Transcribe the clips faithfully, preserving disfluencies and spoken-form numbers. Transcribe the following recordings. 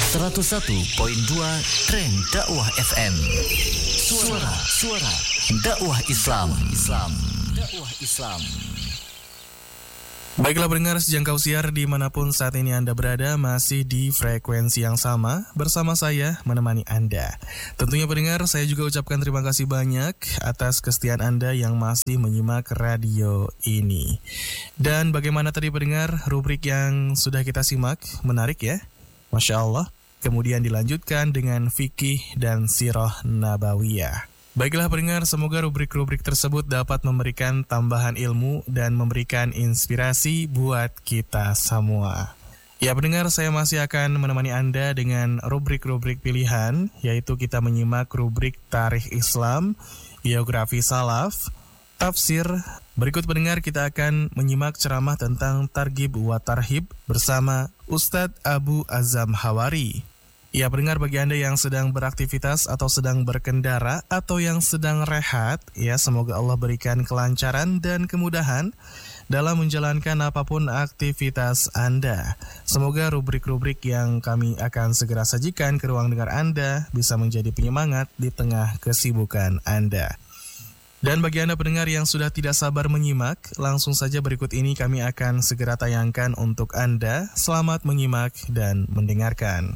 seratus satu koma dua Trend Dakwah F M. Suara, suara dakwah Islam. Islam. Dakwah Islam. Baiklah pendengar sejangkau siar dimanapun saat ini Anda berada, masih di frekuensi yang sama bersama saya menemani Anda. Tentunya pendengar, saya juga ucapkan terima kasih banyak atas kesetiaan Anda yang masih menyimak radio ini. Dan bagaimana tadi pendengar, rubrik yang sudah kita simak, menarik ya? Masya Allah. Kemudian dilanjutkan dengan fikih dan sirah nabawiyah. Baiklah pendengar, semoga rubrik-rubrik tersebut dapat memberikan tambahan ilmu dan memberikan inspirasi buat kita semua. Ya pendengar, saya masih akan menemani Anda dengan rubrik-rubrik pilihan, yaitu kita menyimak rubrik Tarikh Islam, Biografi Salaf, Tafsir. Berikut pendengar kita akan menyimak ceramah tentang Targhib wa Tarhib bersama Ustadz Abu Azam Hawari. Ya pendengar, bagi Anda yang sedang beraktivitas atau sedang berkendara atau yang sedang rehat, ya semoga Allah berikan kelancaran dan kemudahan dalam menjalankan apapun aktivitas Anda. Semoga rubrik-rubrik yang kami akan segera sajikan ke ruang dengar Anda bisa menjadi penyemangat di tengah kesibukan Anda. Dan bagi Anda pendengar yang sudah tidak sabar menyimak, langsung saja berikut ini kami akan segera tayangkan untuk Anda. Selamat menyimak dan mendengarkan.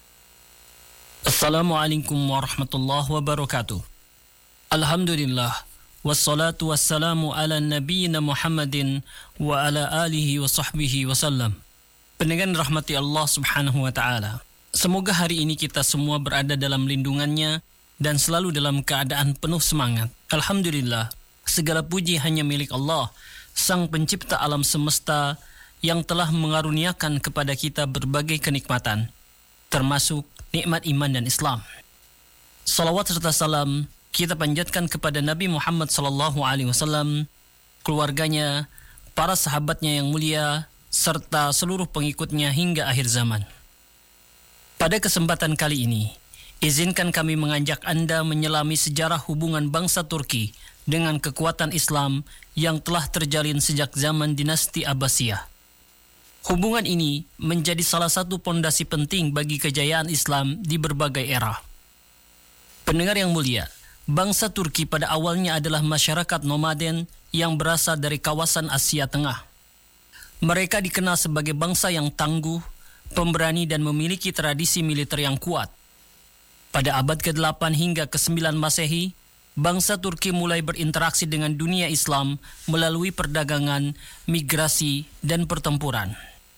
Assalamualaikum warahmatullahi wabarakatuh. Alhamdulillah, wassalatu wassalamu ala nabiyyina Muhammadin wa ala alihi wa sahbihi wasallam. Pendengar rahmati Allah subhanahu wa ta'ala, semoga hari ini kita semua berada dalam lindungannya dan selalu dalam keadaan penuh semangat. Alhamdulillah, segala puji hanya milik Allah, Sang Pencipta alam semesta yang telah mengaruniakan kepada kita berbagai kenikmatan, termasuk nikmat iman dan Islam. Salawat serta salam kita panjatkan kepada Nabi Muhammad sallallahu alaihi wasallam, keluarganya, para sahabatnya yang mulia, serta seluruh pengikutnya hingga akhir zaman. Pada kesempatan kali ini, izinkan kami mengajak Anda menyelami sejarah hubungan bangsa Turki dengan kekuatan Islam yang telah terjalin sejak zaman dinasti Abbasiyah. Hubungan ini menjadi salah satu pondasi penting bagi kejayaan Islam di berbagai era. Pendengar yang mulia, bangsa Turki pada awalnya adalah masyarakat nomaden yang berasal dari kawasan Asia Tengah. Mereka dikenal sebagai bangsa yang tangguh, pemberani dan memiliki tradisi militer yang kuat. Pada abad kedelapan hingga kesembilan Masehi, bangsa Turki mulai berinteraksi dengan dunia Islam melalui perdagangan, migrasi, dan pertempuran.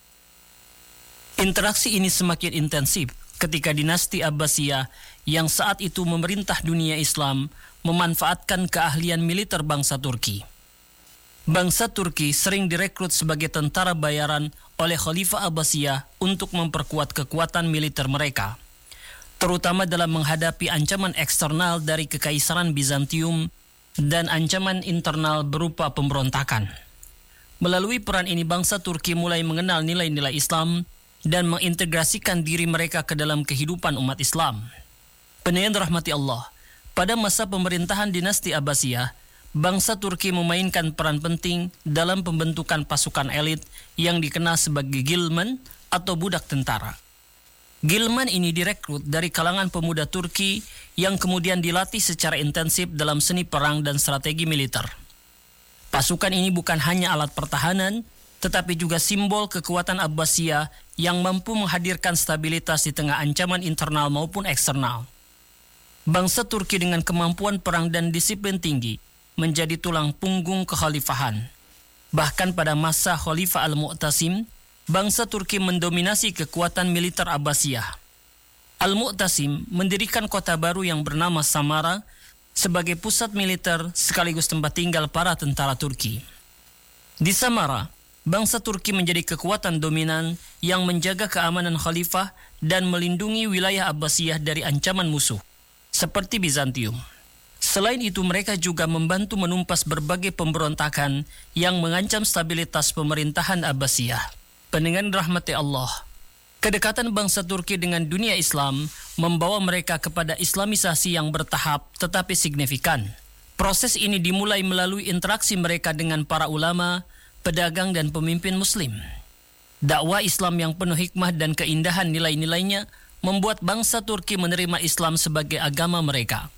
Interaksi ini semakin intensif ketika dinasti Abbasiyah yang saat itu memerintah dunia Islam memanfaatkan keahlian militer bangsa Turki. Bangsa Turki sering direkrut sebagai tentara bayaran oleh Khalifah Abbasiyah untuk memperkuat kekuatan militer mereka, terutama dalam menghadapi ancaman eksternal dari Kekaisaran Bizantium dan ancaman internal berupa pemberontakan. Melalui peran ini bangsa Turki mulai mengenal nilai-nilai Islam dan mengintegrasikan diri mereka ke dalam kehidupan umat Islam. Pendengar rahmati Allah, pada masa pemerintahan dinasti Abbasiyah, bangsa Turki memainkan peran penting dalam pembentukan pasukan elit yang dikenal sebagai Gilman atau budak tentara. Gilman ini direkrut dari kalangan pemuda Turki yang kemudian dilatih secara intensif dalam seni perang dan strategi militer. Pasukan ini bukan hanya alat pertahanan, tetapi juga simbol kekuatan Abbasiyah yang mampu menghadirkan stabilitas di tengah ancaman internal maupun eksternal. Bangsa Turki dengan kemampuan perang dan disiplin tinggi menjadi tulang punggung kekhalifahan. Bahkan pada masa Khalifah Al-Mu'tasim, bangsa Turki mendominasi kekuatan militer Abbasiyah. Al-Mu'tasim mendirikan kota baru yang bernama Samara sebagai pusat militer sekaligus tempat tinggal para tentara Turki. Di Samara, bangsa Turki menjadi kekuatan dominan yang menjaga keamanan khalifah dan melindungi wilayah Abbasiyah dari ancaman musuh, seperti Bizantium. Selain itu, mereka juga membantu menumpas berbagai pemberontakan yang mengancam stabilitas pemerintahan Abbasiyah. Pendengar rahmati Allah, kedekatan bangsa Turki dengan dunia Islam membawa mereka kepada islamisasi yang bertahap tetapi signifikan. Proses ini dimulai melalui interaksi mereka dengan para ulama, pedagang dan pemimpin muslim. Dakwah Islam yang penuh hikmah dan keindahan nilai-nilainya membuat bangsa Turki menerima Islam sebagai agama mereka.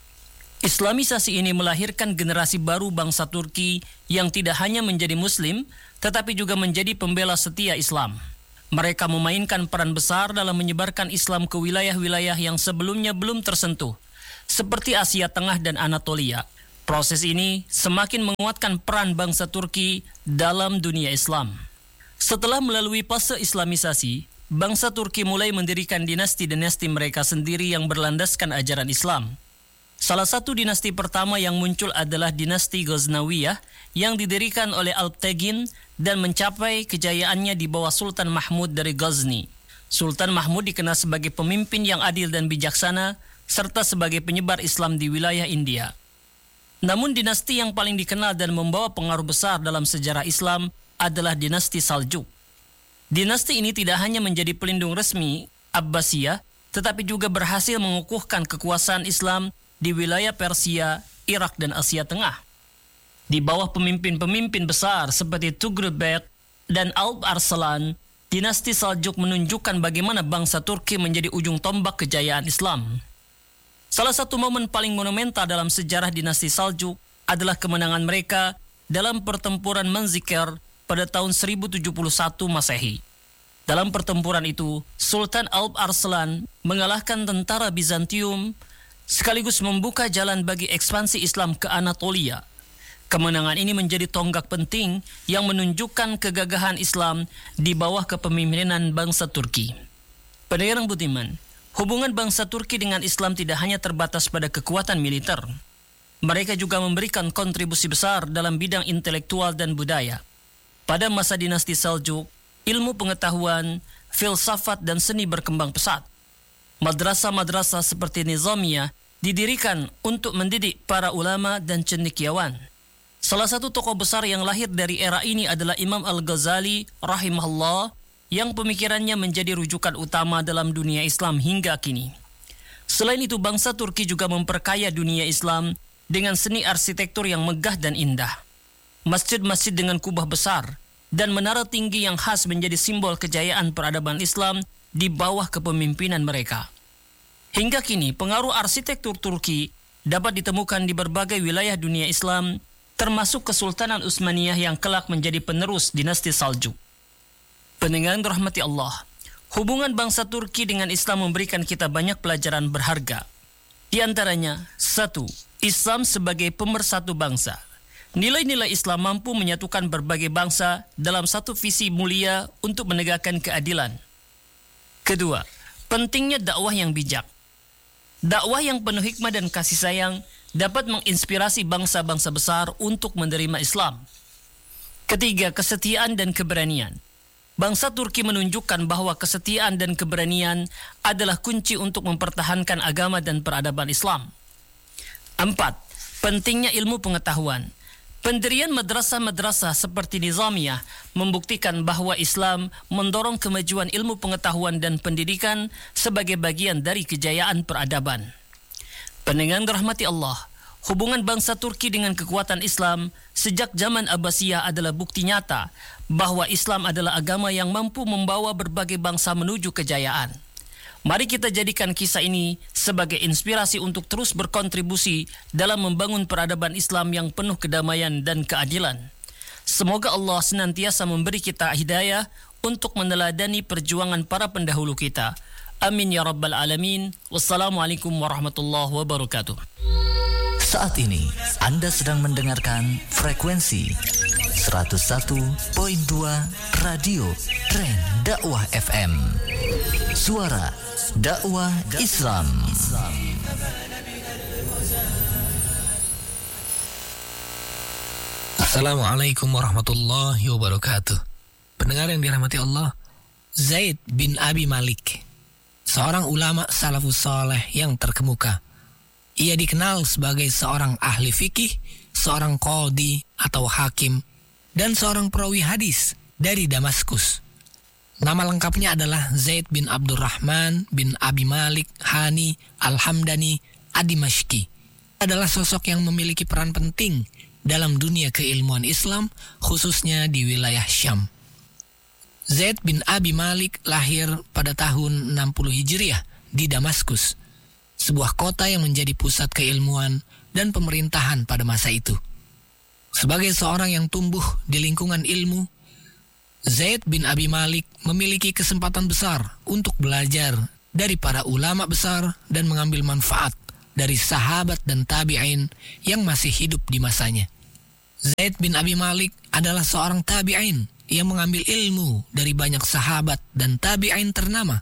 Islamisasi ini melahirkan generasi baru bangsa Turki yang tidak hanya menjadi Muslim, tetapi juga menjadi pembela setia Islam. Mereka memainkan peran besar dalam menyebarkan Islam ke wilayah-wilayah yang sebelumnya belum tersentuh, seperti Asia Tengah dan Anatolia. Proses ini semakin menguatkan peran bangsa Turki dalam dunia Islam. Setelah melalui fase Islamisasi, bangsa Turki mulai mendirikan dinasti-dinasti mereka sendiri yang berlandaskan ajaran Islam. Salah satu dinasti pertama yang muncul adalah dinasti Ghaznawiyah yang didirikan oleh Alptegin dan mencapai kejayaannya di bawah Sultan Mahmud dari Ghazni. Sultan Mahmud dikenal sebagai pemimpin yang adil dan bijaksana serta sebagai penyebar Islam di wilayah India. Namun dinasti yang paling dikenal dan membawa pengaruh besar dalam sejarah Islam adalah dinasti Saljuk. Dinasti ini tidak hanya menjadi pelindung resmi Abbasiyah, tetapi juga berhasil mengukuhkan kekuasaan Islam di wilayah Persia, Irak, dan Asia Tengah. Di bawah pemimpin-pemimpin besar seperti Tughrebek dan Alp Arslan, dinasti Saljuk menunjukkan bagaimana bangsa Turki menjadi ujung tombak kejayaan Islam. Salah satu momen paling monumental dalam sejarah dinasti Saljuk adalah kemenangan mereka dalam pertempuran Manzikert pada tahun seribu tujuh puluh satu Masehi. Dalam pertempuran itu, Sultan Alp Arslan mengalahkan tentara Bizantium sekaligus membuka jalan bagi ekspansi Islam ke Anatolia. Kemenangan ini menjadi tonggak penting yang menunjukkan kegagahan Islam di bawah kepemimpinan bangsa Turki. Pendengar yang budiman, hubungan bangsa Turki dengan Islam tidak hanya terbatas pada kekuatan militer. Mereka juga memberikan kontribusi besar dalam bidang intelektual dan budaya. Pada masa dinasti Saljuk, ilmu pengetahuan, filsafat, dan seni berkembang pesat. Madrasah-madrasah seperti Nizamiyah didirikan untuk mendidik para ulama dan cendekiawan. Salah satu tokoh besar yang lahir dari era ini adalah Imam Al-Ghazali rahimahullah, yang pemikirannya menjadi rujukan utama dalam dunia Islam hingga kini. Selain itu, bangsa Turki juga memperkaya dunia Islam dengan seni arsitektur yang megah dan indah. Masjid-masjid dengan kubah besar dan menara tinggi yang khas menjadi simbol kejayaan peradaban Islam di bawah kepemimpinan mereka. Hingga kini, pengaruh arsitektur Turki dapat ditemukan di berbagai wilayah dunia Islam, termasuk Kesultanan Utsmaniyah yang kelak menjadi penerus dinasti Saljuk. Pendengar yang dirahmati Allah, hubungan bangsa Turki dengan Islam memberikan kita banyak pelajaran berharga. Di antaranya, satu, Islam sebagai pemersatu bangsa. Nilai-nilai Islam mampu menyatukan berbagai bangsa dalam satu visi mulia untuk menegakkan keadilan. Kedua, pentingnya dakwah yang bijak. Dakwah yang penuh hikmah dan kasih sayang dapat menginspirasi bangsa-bangsa besar untuk menerima Islam. Ketiga, kesetiaan dan keberanian. Bangsa Turki menunjukkan bahwa kesetiaan dan keberanian adalah kunci untuk mempertahankan agama dan peradaban Islam. Empat, pentingnya ilmu pengetahuan. Pendirian madrasah-madrasah seperti Nizamiyah membuktikan bahwa Islam mendorong kemajuan ilmu pengetahuan dan pendidikan sebagai bagian dari kejayaan peradaban. Pendengar dirahmati Allah, hubungan bangsa Turki dengan kekuatan Islam sejak zaman Abbasiyah adalah bukti nyata bahwa Islam adalah agama yang mampu membawa berbagai bangsa menuju kejayaan. Mari kita jadikan kisah ini sebagai inspirasi untuk terus berkontribusi dalam membangun peradaban Islam yang penuh kedamaian dan keadilan. Semoga Allah senantiasa memberi kita hidayah untuk meneladani perjuangan para pendahulu kita. Amin ya rabbal alamin. Wassalamualaikum warahmatullahi wabarakatuh. Saat ini Anda sedang mendengarkan frekuensi seratus satu koma dua Radio Tren Dakwah F M. Suara Dakwah Islam. Assalamualaikum warahmatullahi wabarakatuh. Pendengar yang dirahmati Allah, Zaid bin Abi Malik, seorang ulama salafus saleh yang terkemuka. Ia dikenal sebagai seorang ahli fikih, seorang qadhi atau hakim, dan seorang perawi hadis dari Damaskus. Nama lengkapnya adalah Zaid bin Abdurrahman bin Abi Malik Hani Al-Hamdani Ad-Dimashqi. Adalah sosok yang memiliki peran penting dalam dunia keilmuan Islam, khususnya di wilayah Syam. Zaid bin Abi Malik lahir pada tahun enam puluh Hijriah di Damaskus, sebuah kota yang menjadi pusat keilmuan dan pemerintahan pada masa itu. Sebagai seorang yang tumbuh di lingkungan ilmu, Zaid bin Abi Malik memiliki kesempatan besar untuk belajar dari para ulama besar dan mengambil manfaat dari sahabat dan tabi'in yang masih hidup di masanya. Zaid bin Abi Malik adalah seorang tabi'in yang mengambil ilmu dari banyak sahabat dan tabi'in ternama.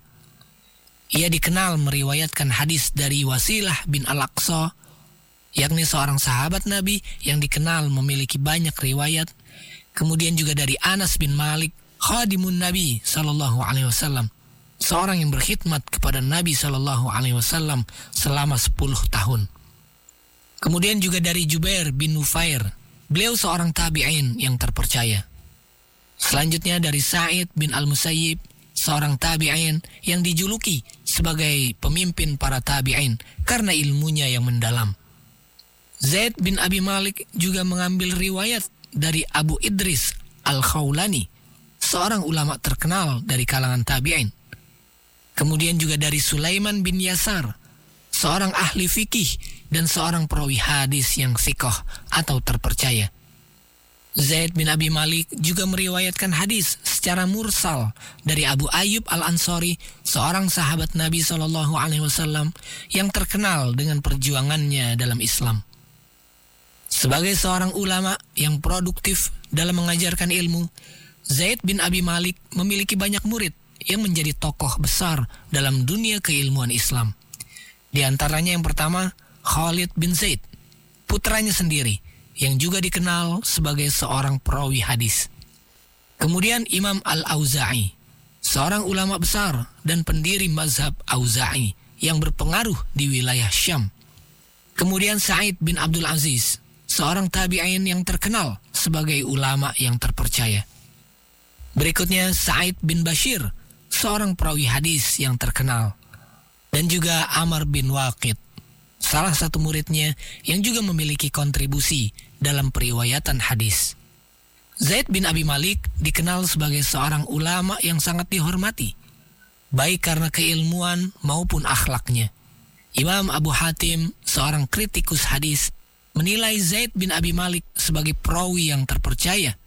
Ia dikenal meriwayatkan hadis dari Wasilah bin Al-Aqsa, yakni seorang sahabat Nabi yang dikenal memiliki banyak riwayat. Kemudian juga dari Anas bin Malik, khadimun Nabi sallallahu alaihi wasallam, seorang yang berkhidmat kepada Nabi sallallahu alaihi wasallam selama sepuluh tahun. Kemudian juga dari Jubair bin Nufair, beliau seorang tabi'in yang terpercaya. Selanjutnya dari Sa'id bin Al-Musayyib, seorang tabi'in yang dijuluki sebagai pemimpin para tabi'in karena ilmunya yang mendalam. Zaid bin Abi Malik juga mengambil riwayat dari Abu Idris Al-Khawlani, seorang ulama terkenal dari kalangan tabi'in. Kemudian juga dari Sulaiman bin Yasar, seorang ahli fikih dan seorang perawi hadis yang thiqah atau terpercaya. Zaid bin Abi Malik juga meriwayatkan hadis secara mursal dari Abu Ayyub Al-Ansari, seorang sahabat Nabi shallallahu alaihi wasallam yang terkenal dengan perjuangannya dalam Islam. Sebagai seorang ulama yang produktif dalam mengajarkan ilmu, Zaid bin Abi Malik memiliki banyak murid yang menjadi tokoh besar dalam dunia keilmuan Islam. Di antaranya yang pertama, Khalid bin Zaid, putranya sendiri, yang juga dikenal sebagai seorang perawi hadis. Kemudian Imam Al-Auza'i, seorang ulama besar dan pendiri mazhab Auza'i yang berpengaruh di wilayah Syam. Kemudian Sa'id bin Abdul Aziz, seorang tabi'in yang terkenal sebagai ulama yang terpercaya. Berikutnya Sa'id bin Bashir, seorang perawi hadis yang terkenal. Dan juga Amr bin Waqid, salah satu muridnya yang juga memiliki kontribusi dalam periwayatan hadis. Zaid bin Abi Malik dikenal sebagai seorang ulama yang sangat dihormati, baik karena keilmuan maupun akhlaknya. Imam Abu Hatim, seorang kritikus hadis, menilai Zaid bin Abi Malik sebagai perawi yang terpercaya.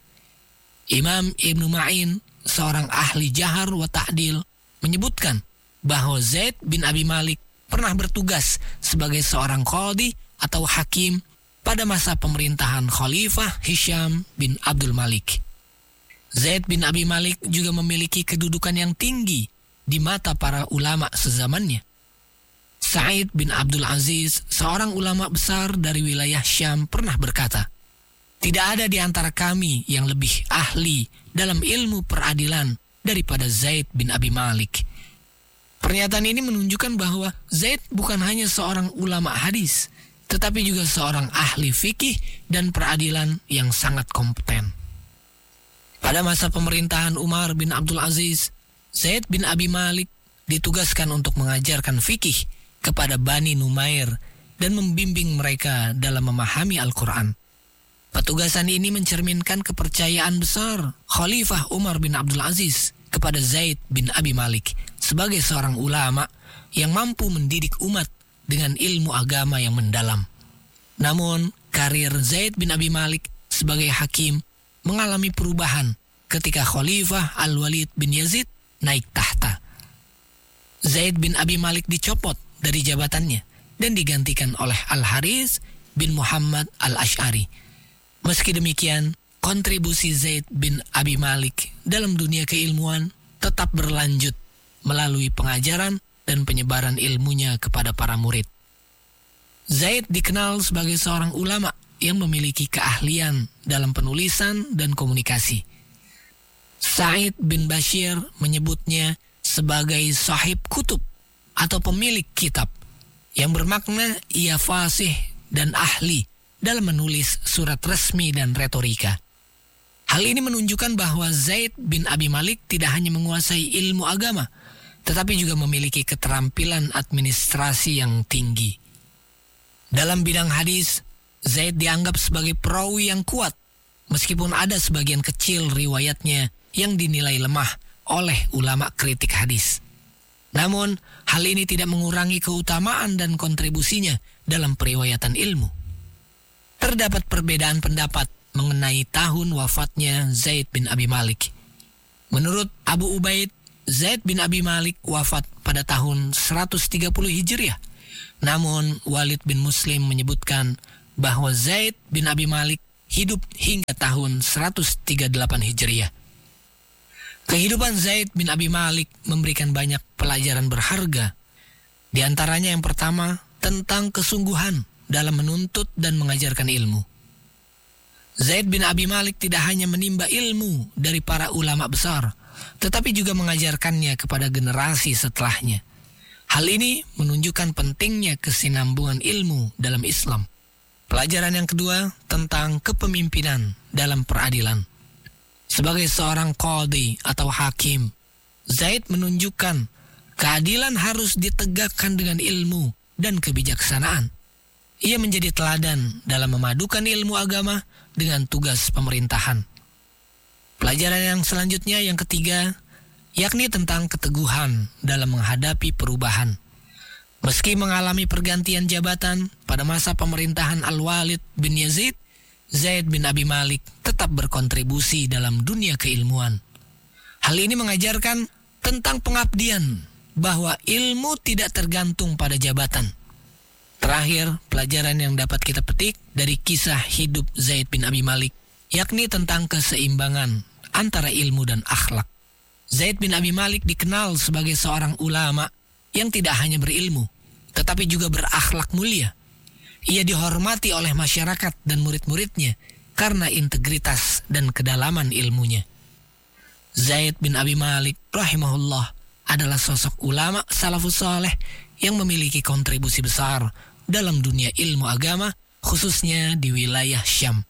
Imam Ibnu Ma'in, seorang ahli jahar wa ta'dil, menyebutkan bahwa Zaid bin Abi Malik pernah bertugas sebagai seorang qadhi atau hakim pada masa pemerintahan Khalifah Hisham bin Abdul Malik. Zaid bin Abi Malik juga memiliki kedudukan yang tinggi di mata para ulama sezamannya. Sa'id bin Abdul Aziz, seorang ulama besar dari wilayah Syam, pernah berkata, "Tidak ada di antara kami yang lebih ahli dalam ilmu peradilan daripada Zaid bin Abi Malik." Pernyataan ini menunjukkan bahwa Zaid bukan hanya seorang ulama hadis, tetapi juga seorang ahli fikih dan peradilan yang sangat kompeten. Pada masa pemerintahan Umar bin Abdul Aziz, Zaid bin Abi Malik ditugaskan untuk mengajarkan fikih kepada Bani Numair dan membimbing mereka dalam memahami Al-Quran. Petugasan ini mencerminkan kepercayaan besar Khalifah Umar bin Abdul Aziz kepada Zaid bin Abi Malik sebagai seorang ulama yang mampu mendidik umat dengan ilmu agama yang mendalam. Namun, karir Zaid bin Abi Malik sebagai hakim mengalami perubahan ketika Khalifah Al-Walid bin Yazid naik tahta. Zaid bin Abi Malik dicopot dari jabatannya dan digantikan oleh Al-Haris bin Muhammad Al-Ash'ari. Meski demikian, kontribusi Zaid bin Abi Malik dalam dunia keilmuan tetap berlanjut melalui pengajaran dan penyebaran ilmunya kepada para murid. Zaid dikenal sebagai seorang ulama yang memiliki keahlian dalam penulisan dan komunikasi. Sa'id bin Bashir menyebutnya sebagai sahib kutub atau pemilik kitab, yang bermakna ia fasih dan ahli dalam menulis surat resmi dan retorika. Hal ini menunjukkan bahwa Zaid bin Abi Malik tidak hanya menguasai ilmu agama, tetapi juga memiliki keterampilan administrasi yang tinggi. Dalam bidang hadis, Zaid dianggap sebagai perawi yang kuat, meskipun ada sebagian kecil riwayatnya yang dinilai lemah oleh ulama kritik hadis. Namun, hal ini tidak mengurangi keutamaan dan kontribusinya dalam periwayatan ilmu. Terdapat perbedaan pendapat mengenai tahun wafatnya Zaid bin Abi Malik. Menurut Abu Ubaid, Zaid bin Abi Malik wafat pada tahun seratus tiga puluh Hijriah. Namun, Walid bin Muslim menyebutkan bahwa Zaid bin Abi Malik hidup hingga tahun seratus tiga puluh delapan Hijriah. Kehidupan Zaid bin Abi Malik memberikan banyak pelajaran berharga. Di antaranya yang pertama, tentang kesungguhan dalam menuntut dan mengajarkan ilmu. Zaid bin Abi Malik tidak hanya menimba ilmu dari para ulama besar, tetapi juga mengajarkannya kepada generasi setelahnya. Hal ini menunjukkan pentingnya kesinambungan ilmu dalam Islam. Pelajaran yang kedua, tentang kepemimpinan dalam peradilan. Sebagai seorang qadhi atau hakim, Zaid menunjukkan keadilan harus ditegakkan dengan ilmu dan kebijaksanaan. Ia menjadi teladan dalam memadukan ilmu agama dengan tugas pemerintahan. Pelajaran yang selanjutnya, yang ketiga, yakni tentang keteguhan dalam menghadapi perubahan. Meski mengalami pergantian jabatan pada masa pemerintahan Al-Walid bin Yazid, Zaid bin Abi Malik tetap berkontribusi dalam dunia keilmuan. Hal ini mengajarkan tentang pengabdian, bahwa ilmu tidak tergantung pada jabatan. Terakhir, pelajaran yang dapat kita petik dari kisah hidup Zaid bin Abi Malik, yakni tentang keseimbangan antara ilmu dan akhlak. Zaid bin Abi Malik dikenal sebagai seorang ulama yang tidak hanya berilmu, tetapi juga berakhlak mulia. Ia dihormati oleh masyarakat dan murid-muridnya karena integritas dan kedalaman ilmunya. Zaid bin Abi Malik rahimahullah adalah sosok ulama salafus saleh yang memiliki kontribusi besar dalam dunia ilmu agama, khususnya di wilayah Syam.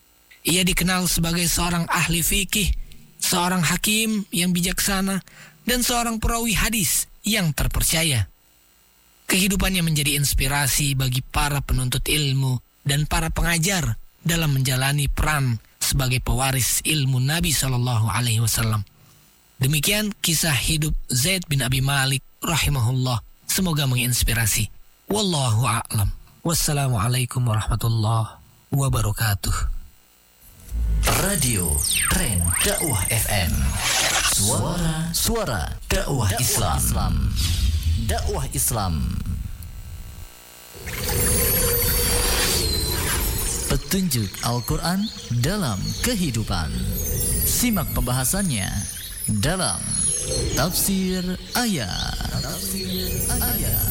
Ia dikenal sebagai seorang ahli fikih, seorang hakim yang bijaksana, dan seorang perawi hadis yang terpercaya. Kehidupannya menjadi inspirasi bagi para penuntut ilmu dan para pengajar dalam menjalani peran sebagai pewaris ilmu Nabi shallallahu alaihi wasallam. Demikian kisah hidup Zaid bin Abi Malik rahimahullah. Semoga menginspirasi. Wallahu a'lam. Wassalamualaikum warahmatullahi wabarakatuh. Radio Tren Dakwah F M. Suara Suara Dakwah Islam. Islam. Dakwah Islam. Petunjuk Al-Quran dalam kehidupan. Simak pembahasannya dalam Tafsir Ayat. Tafsir Ayat.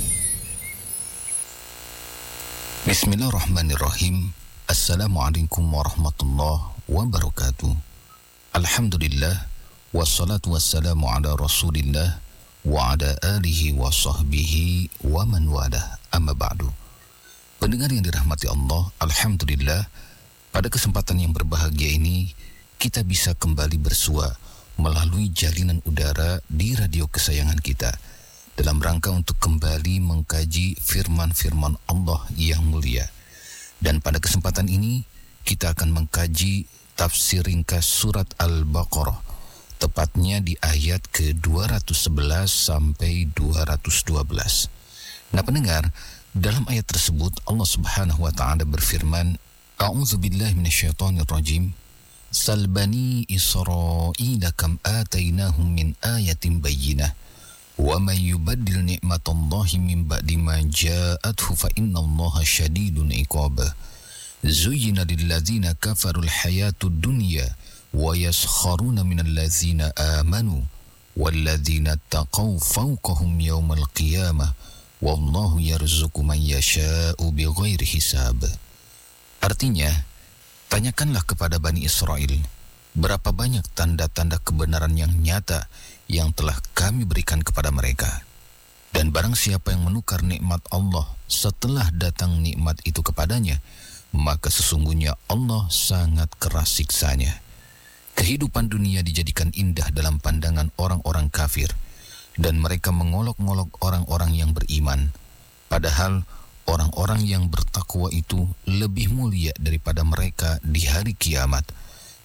Bismillahirrahmanirrahim. Assalamualaikum warahmatullahi wabarakatuh. Alhamdulillah, wassalatu wassalamu ala rasulillah wa ala alihi wa sahbihi wa man walah, amma ba'du. Pendengar yang dirahmati Allah, alhamdulillah, pada kesempatan yang berbahagia ini kita bisa kembali bersua melalui jalinan udara di radio kesayangan kita dalam rangka untuk kembali mengkaji firman-firman Allah yang mulia. Dan pada kesempatan ini kita akan mengkaji tafsir ringkas surat Al-Baqarah, tepatnya di ayat ke dua ratus sebelas sampai dua ratus dua belas. Nah pendengar, dalam ayat tersebut Allah Subhanahu wa taala berfirman, A'udzubillahi minasyaitonirrajim. Sal bani Israila kam atainahum min ayatin bayyinah wa man yubaddil ni'matallahi min ba'di ma ja'athu fa innallaha syadidul iqab. Zuyyina lil ladzina kafarul hayatud dunya wa yaskharuna minal ladzina amanu wal ladzina taqaw fawqahum yawmal qiyamah wallahu yarzuqu man yasha'u bighairi hisab. Artinya, tanyakanlah kepada Bani Israel, berapa banyak tanda-tanda kebenaran yang nyata yang telah kami berikan kepada mereka. Dan barang siapa yang menukar nikmat Allah setelah datang nikmat itu kepadanya, maka sesungguhnya Allah sangat keras siksanya. Kehidupan dunia dijadikan indah dalam pandangan orang-orang kafir, dan mereka mengolok-ngolok orang-orang yang beriman. Padahal orang-orang yang bertakwa itu lebih mulia daripada mereka di hari kiamat.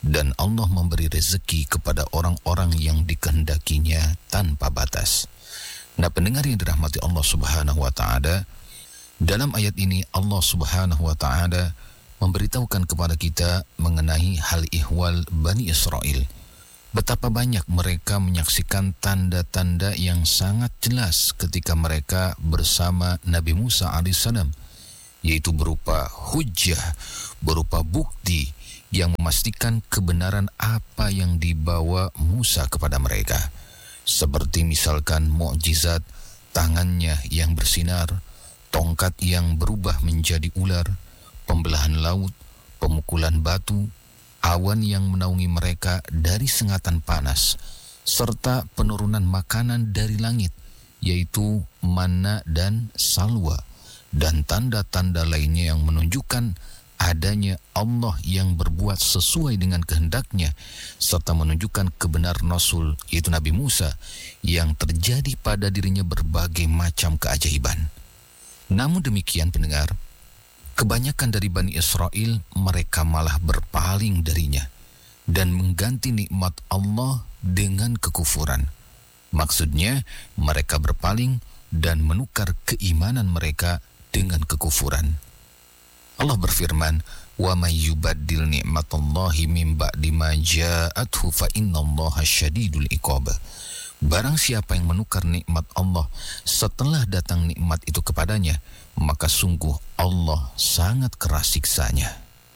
dan Allah memberi rezeki kepada orang-orang yang dikehendakinya tanpa batas. Nah, pendengar yang dirahmati Allah Subhanahu wa taala, dalam ayat ini Allah Subhanahu wa taala memberitahukan kepada kita mengenai hal ihwal Bani Israel. Betapa banyak mereka menyaksikan tanda-tanda yang sangat jelas ketika mereka bersama Nabi Musa alaihissalam, yaitu berupa hujjah, berupa bukti yang memastikan kebenaran apa yang dibawa Musa kepada mereka. Seperti misalkan mukjizat tangannya yang bersinar, tongkat yang berubah menjadi ular, pembelahan laut, pemukulan batu, awan yang menaungi mereka dari sengatan panas, serta penurunan makanan dari langit, yaitu manna dan salwa, dan tanda-tanda lainnya yang menunjukkan adanya Allah yang berbuat sesuai dengan kehendaknya, serta menunjukkan kebenaran Rasul, yaitu Nabi Musa, yang terjadi pada dirinya berbagai macam keajaiban. Namun demikian pendengar, kebanyakan dari Bani Israel mereka malah berpaling darinya dan mengganti nikmat Allah dengan kekufuran. Maksudnya mereka berpaling dan menukar keimanan mereka dengan kekufuran. Allah berfirman, "Wa may yubaddil ni'matallahi min ba'di ma ja'athu fa innallaha syadidul iqab." Barang siapa yang menukar nikmat Allah setelah datang nikmat itu kepadanya, maka sungguh Allah sangat keras siksanya.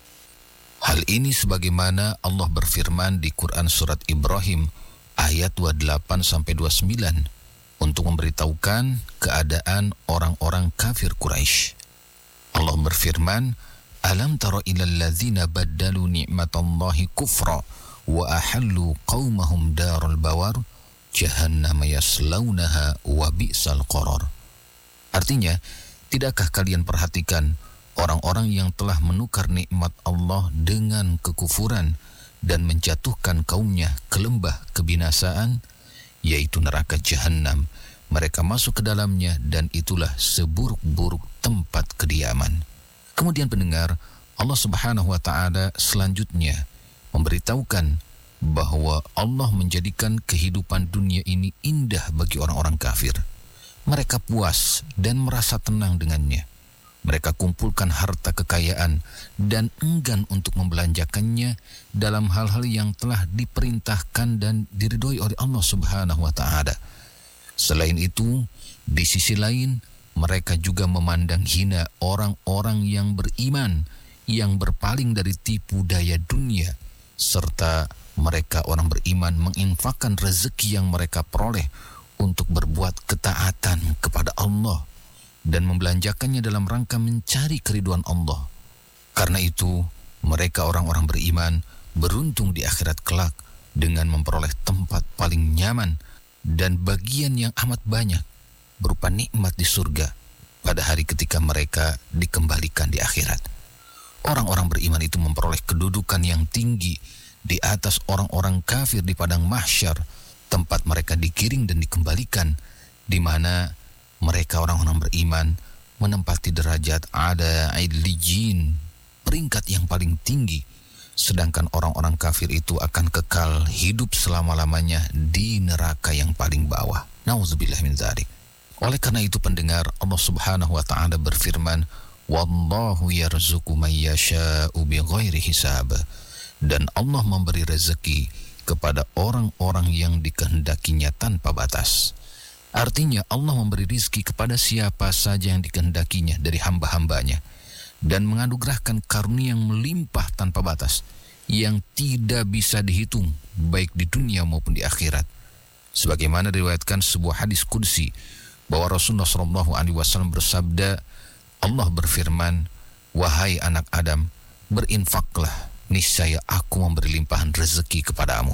Hal ini sebagaimana Allah berfirman di Quran surat Ibrahim ayat dua puluh delapan sampai dua puluh sembilan untuk memberitahukan keadaan orang-orang kafir Quraisy. Allah berfirman, "Alam tara ilal ladzina baddalu ni'matallahi kufra wa ahallu qaumahum darul bawar jahannam yaslaunaha wa bi'sal qarar." Artinya, tidakkah kalian perhatikan orang-orang yang telah menukar nikmat Allah dengan kekufuran dan menjatuhkan kaumnya ke lembah kebinasaan, yaitu neraka Jahannam. Mereka masuk ke dalamnya dan itulah seburuk-buruk tempat kediaman. Kemudian pendengar, Allah Subhanahu wa taala selanjutnya memberitahukan bahwa Allah menjadikan kehidupan dunia ini indah bagi orang-orang kafir. Mereka puas dan merasa tenang dengannya. Mereka kumpulkan harta kekayaan dan enggan untuk membelanjakannya dalam hal-hal yang telah diperintahkan dan diridhoi oleh Allah Subhanahu wa taala. Selain itu, di sisi lain, mereka juga memandang hina orang-orang yang beriman, yang berpaling dari tipu daya dunia, serta mereka orang beriman menginfakkan rezeki yang mereka peroleh untuk berbuat ketaatan kepada Allah dan membelanjakannya dalam rangka mencari keriduan Allah. Karena itu, mereka orang-orang beriman beruntung di akhirat kelak dengan memperoleh tempat paling nyaman dan bagian yang amat banyak berupa nikmat di surga pada hari ketika mereka dikembalikan di akhirat. Orang-orang beriman itu memperoleh kedudukan yang tinggi di atas orang-orang kafir di padang mahsyar, tempat mereka digiring dan dikembalikan, di mana mereka orang-orang beriman menempati derajat ada illijin, peringkat yang paling tinggi, sedangkan orang-orang kafir itu akan kekal hidup selama-lamanya di neraka yang paling bawah. Nauzubillah min dzalik. Oleh karena itu pendengar, Allah Subhanahu wa taala berfirman, "Wallahu yarzuqu may yasha'u bighairi hisab." Dan Allah memberi rezeki kepada orang-orang yang dikehendakinya tanpa batas. Artinya Allah memberi rizki kepada siapa saja yang dikehendakinya dari hamba-hambanya dan menganugerahkan karunia yang melimpah tanpa batas yang tidak bisa dihitung baik di dunia maupun di akhirat. Sebagaimana diriwayatkan sebuah hadis qudsi bahwa Rasulullah shallallahu alaihi wasallam bersabda, Allah berfirman, "Wahai anak Adam, berinfaklah, niscaya aku memberi limpahan rezeki kepadamu."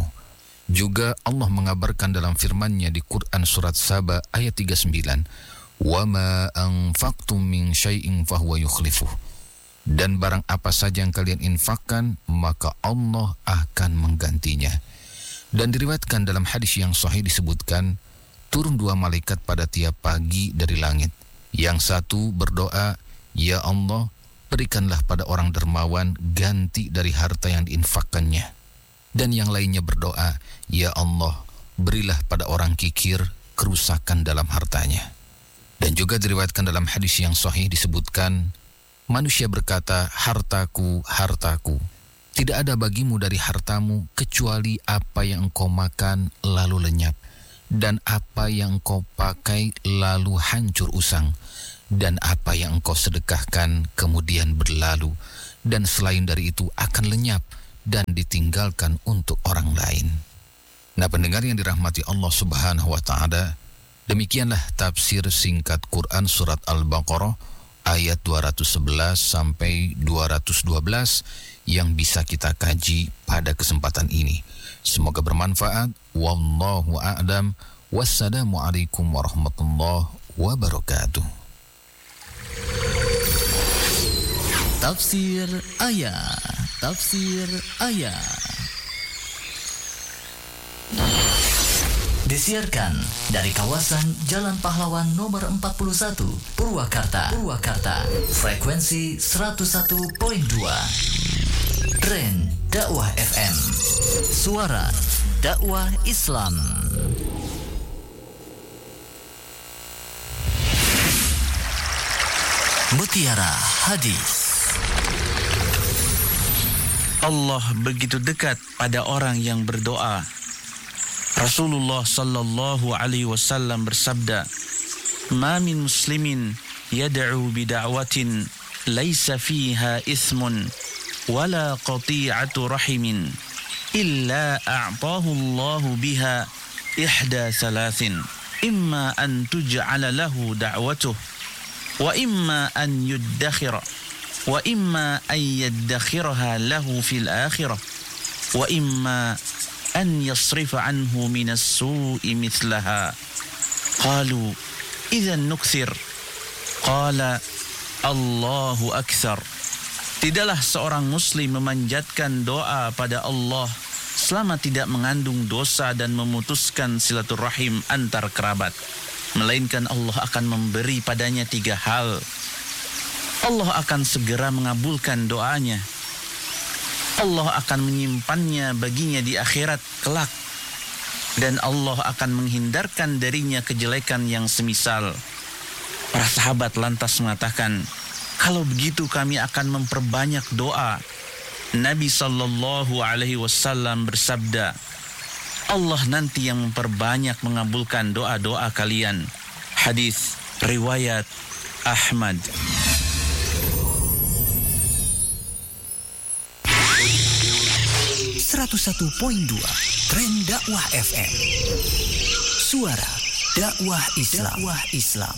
Juga Allah mengabarkan dalam firman-Nya di Quran surat Saba ayat tiga puluh sembilan, "Wa ma anfaqtum min syai'in fahuwa yukhlifuh." Dan barang apa saja yang kalian infakkan, maka Allah akan menggantinya. Dan diriwayatkan dalam hadis yang sahih disebutkan, turun dua malaikat pada tiap pagi dari langit. Yang satu berdoa, "Ya Allah, berikanlah pada orang dermawan ganti dari harta yang diinfakkannya." Dan yang lainnya berdoa, "Ya Allah, berilah pada orang kikir kerusakan dalam hartanya." Dan juga diriwayatkan dalam hadis yang sahih disebutkan, manusia berkata, "Hartaku, hartaku. Tidak ada bagimu dari hartamu kecuali apa yang engkau makan lalu lenyap, dan apa yang engkau pakai lalu hancur usang, dan apa yang engkau sedekahkan kemudian berlalu, dan selain dari itu akan lenyap dan ditinggalkan untuk orang lain." Nah, pendengar yang dirahmati Allah Subhanahu wa taala, demikianlah tafsir singkat Quran surat Al-Baqarah ayat dua ratus sebelas sampai dua ratus dua belas yang bisa kita kaji pada kesempatan ini. Semoga bermanfaat. Wallahu a'lam. Wassalamualaikum warahmatullahi wabarakatuh. Tafsir ayat. Tafsir ayat. Disiarkan dari kawasan Jalan Pahlawan nomor empat puluh satu, Purwakarta. Purwakarta. Frekuensi seratus satu koma dua. Tren Dakwah F M. Suara dakwah Islam. Mutiara Hadis. Allah begitu dekat pada orang yang berdoa. Rasulullah sallallahu alaihi wasallam bersabda, "Ma min muslimin yad'u bida'watin laisa fiha ithmun wala qati'atu rahimin illa a'tahu Allahu biha ihda thalathin, imma an tuj'ala lahu da'watuh wa imma an yuddakhira wa imma an yaddakhiraha lahu fil akhirah wa imma an yasrifa anhu minas su'i mithlaha." Qalu idhan nukthir. Qala Allahu akthar. Tidaklah seorang muslim memanjatkan doa pada Allah selama tidak mengandung dosa dan memutuskan silaturahim antar kerabat, melainkan Allah akan memberi padanya tiga hal. Allah akan segera mengabulkan doanya. Allah akan menyimpannya baginya di akhirat kelak. Dan Allah akan menghindarkan darinya kejelekan yang semisal. Para sahabat lantas mengatakan, "Kalau begitu kami akan memperbanyak doa." Nabi sallallahu alaihi wasallam bersabda, "Allah nanti yang memperbanyak mengabulkan doa-doa kalian." Hadis riwayat Ahmad. seratus satu koma dua Tren Dakwah F M. Suara dakwah Islam. Dakwah Islam.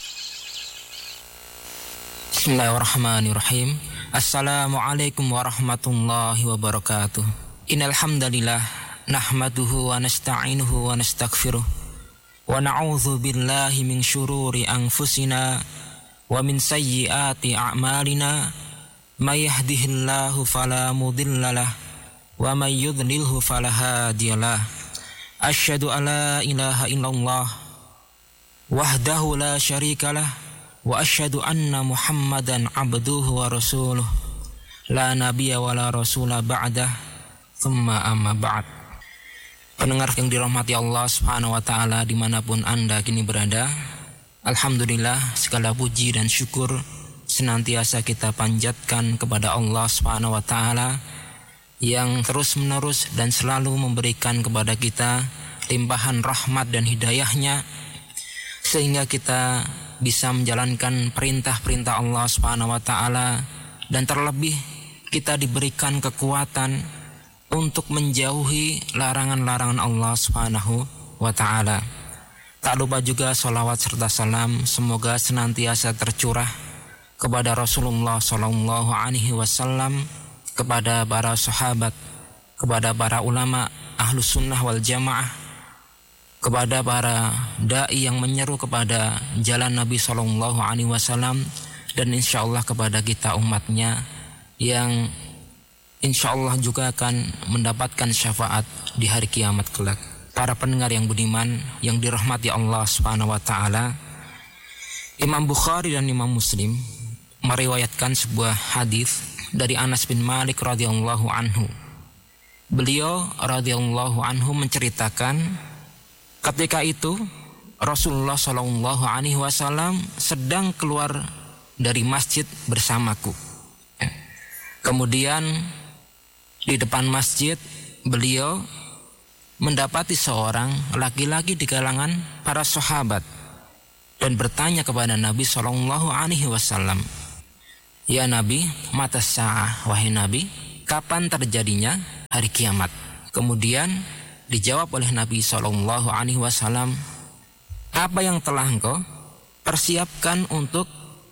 Bismillahirrahmanirrahim. Assalamualaikum warahmatullahi wabarakatuh. Innal hamdalillah nahmaduhu wa nasta'inuhu wa nastaghfiruh wa na'udzu billahi min syururi anfusina wa min sayyiati a'malina. May yahdihillahu fala mudhillalah wa may yudlilhu fala hadiyalah. Asyhadu an la ilaha illallah wahdahu la syarikalah wa asyhadu anna Muhammadan abduhu wa rasuluh la nabiyya wa la rasula ba'dah thumma amma ba'd. Pendengar yang dirahmati Allah Subhanahu wa taala dimanapun Anda kini berada, alhamdulillah segala puji dan syukur senantiasa kita panjatkan kepada Allah Subhanahu wa taala yang terus-menerus dan selalu memberikan kepada kita limpahan rahmat dan hidayahnya sehingga kita bisa menjalankan perintah-perintah Allah Subhanahu wa taala, dan terlebih kita diberikan kekuatan untuk menjauhi larangan-larangan Allah Subhanahu wa taala. Tak lupa juga salawat serta salam semoga senantiasa tercurah kepada Rasulullah sallallahu alaihi wasallam, kepada para sahabat, kepada para ulama ahlus sunnah wal jamaah, kepada para da'i yang menyeru kepada jalan Nabi sallallahu alaihi wasallam, dan insyaallah kepada kita umatnya yang insyaallah juga akan mendapatkan syafaat di hari kiamat kelak. Para pendengar yang budiman yang dirahmati Allah Subhanahu wa taala, Imam Bukhari dan Imam Muslim meriwayatkan sebuah hadis dari Anas bin Malik radhiyallahu anhu Beliau radhiyallahu anhu menceritakan, ketika itu Rasulullah shallallahu alaihi wasallam sedang keluar dari masjid bersamaku. Kemudian di depan masjid beliau mendapati seorang laki-laki di kalangan para sahabat dan bertanya kepada Nabi shallallahu alaihi wasallam, "Ya Nabi, mata sa'ah, wahai Nabi, kapan terjadinya hari kiamat?" Kemudian dijawab oleh Nabi shallallahu alaihi wasallam, "Apa yang telah engkau persiapkan untuk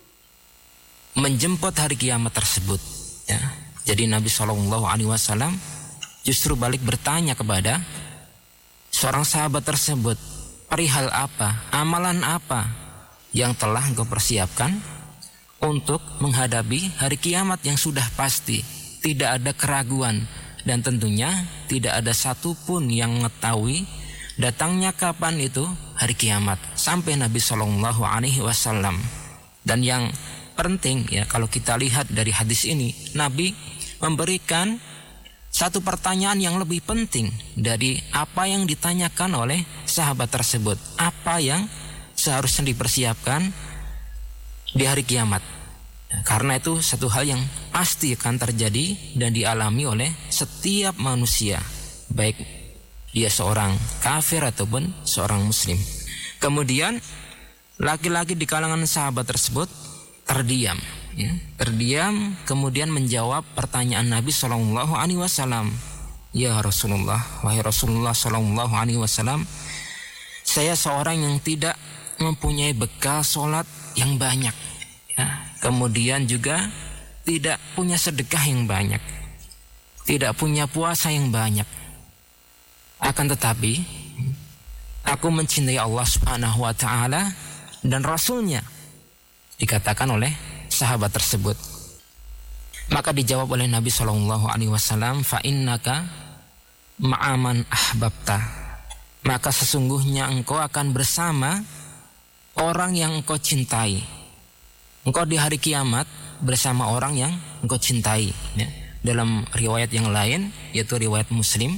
menjemput hari kiamat tersebut?" Ya. Jadi Nabi shallallahu alaihi wasallam justru balik bertanya kepada seorang sahabat tersebut, perihal apa, amalan apa yang telah engkau persiapkan untuk menghadapi hari kiamat yang sudah pasti, tidak ada keraguan, dan tentunya tidak ada satupun yang mengetahui datangnya kapan itu hari kiamat, sampai Nabi shallallahu alaihi wasallam. Dan yang penting ya, kalau kita lihat dari hadis ini, Nabi memberikan satu pertanyaan yang lebih penting dari apa yang ditanyakan oleh sahabat tersebut. Apa yang seharusnya dipersiapkan di hari kiamat. Karena itu satu hal yang pasti akan terjadi dan dialami oleh setiap manusia, baik dia seorang kafir ataupun seorang muslim. Kemudian laki-laki di kalangan sahabat tersebut terdiam, ya, terdiam kemudian menjawab pertanyaan Nabi shallallahu alaihi wasallam. "Ya Rasulullah, wahai Rasulullah shallallahu alaihi wasallam, saya seorang yang tidak mempunyai bekal sholat yang banyak, ya. Kemudian juga tidak punya sedekah yang banyak, tidak punya puasa yang banyak. Akan tetapi aku mencintai Allah Subhanahu wa taala dan Rasulnya," dikatakan oleh sahabat tersebut. Maka dijawab oleh Nabi shallallahu alaihi wasallam, "Fa innaka ma'aman ahbabta." Maka sesungguhnya engkau akan bersama orang yang engkau cintai. Engkau di hari kiamat bersama orang yang engkau cintai, ya. Dalam riwayat yang lain, yaitu riwayat Muslim,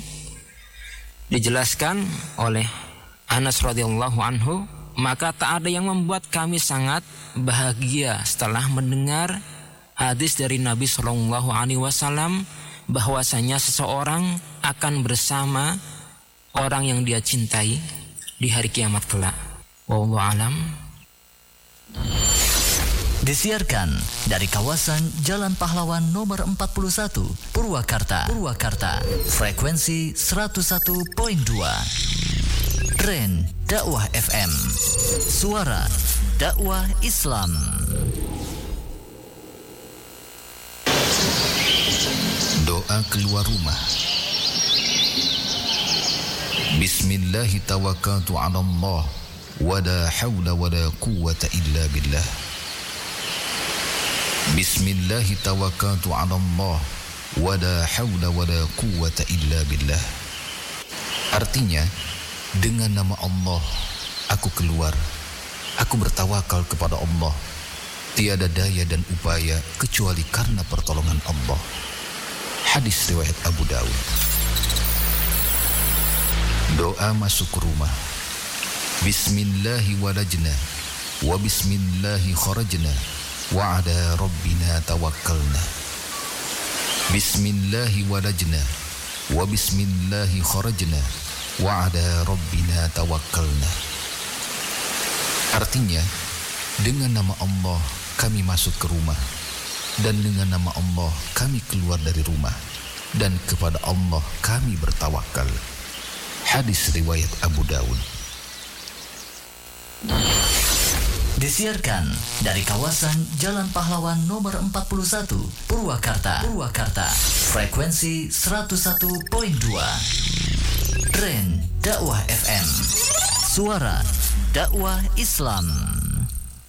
dijelaskan oleh Anas radhiyallahu anhu, "Maka tak ada yang membuat kami sangat bahagia setelah mendengar hadis dari Nabi shallallahu alaihi wasallam bahwasanya seseorang akan bersama orang yang dia cintai di hari kiamat kelak." Wallahu alam. Disiarkan dari kawasan Jalan Pahlawan nomor empat puluh satu, Purwakarta, Purwakarta. Frekuensi seratus satu koma dua. Tren Dakwah F M. Suara dakwah Islam. Doa keluar rumah. Bismillahi tawakkaltu 'ala Allah wa la haula wa la quwwata illa billah. Bismillahi tawakkaltu 'ala Allah wa la haula wa la quwwata illa billah. Artinya, dengan nama Allah aku keluar. Aku bertawakal kepada Allah. Tiada daya dan upaya kecuali karena pertolongan Allah. Hadis riwayat Abu Dawud. Doa masuk rumah. Bismillahi walajna wa bismillahi kharajna wa ala rabbina tawakkalna. Bismillahi walajna wa bismillahi kharajna wa ala rabbina tawakkalna. Artinya, dengan nama Allah kami masuk ke rumah, dan dengan nama Allah kami keluar dari rumah, dan kepada Allah kami bertawakal. Hadis riwayat Abu Dawud. Disiarkan dari kawasan Jalan Pahlawan nomor empat puluh satu, Purwakarta, Purwakarta. Frekuensi seratus satu koma dua. Tren Dakwah F M. Suara dakwah Islam.